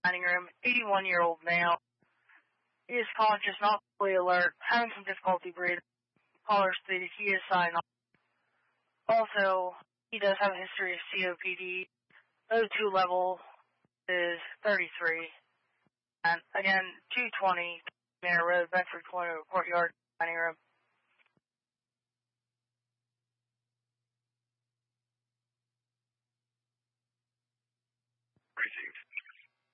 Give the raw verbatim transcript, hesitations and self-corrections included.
dining room, eighty-one-year-old male. He is conscious, not fully alert, having some difficulty breathing. Caller stated he is signed off. Also, he does have a history of C O P D. O two level is thirty-three. And again, two twenty Manor Road, Bedford Corner, Courtyard, dining room. Received.